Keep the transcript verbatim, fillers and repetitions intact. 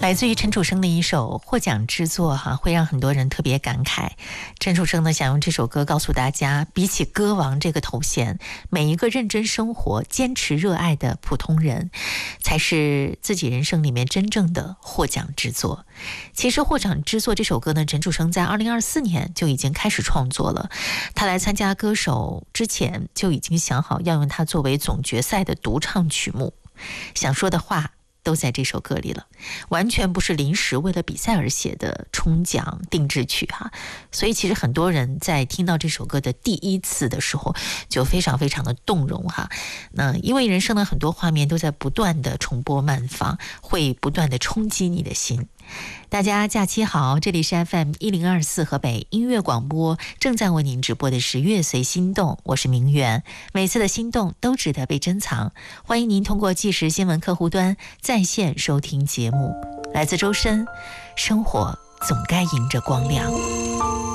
来自于陈楚生的一首获奖之作哈、啊，会让很多人特别感慨。陈楚生呢想用这首歌告诉大家，比起歌王这个头衔，每一个认真生活、坚持热爱的普通人，才是自己人生里面真正的获奖之作。其实获奖之作这首歌呢，陈楚生在二零二四年就已经开始创作了。他来参加歌手之前就已经想好要用它作为总决赛的独唱曲目，想说的话都在这首歌里了，完全不是临时为了比赛而写的冲奖定制曲哈。所以其实很多人在听到这首歌的第一次的时候就非常非常的动容哈。那因为人生的很多画面都在不断的重播慢放，会不断的冲击你的心。大家假期好，这里是 F M 一零二四河北音乐广播，正在为您直播的是乐随心动，我是明媛。每次的心动都值得被珍藏，欢迎您通过即时新闻客户端在线收听节目。来自周深，生活总该迎着光亮。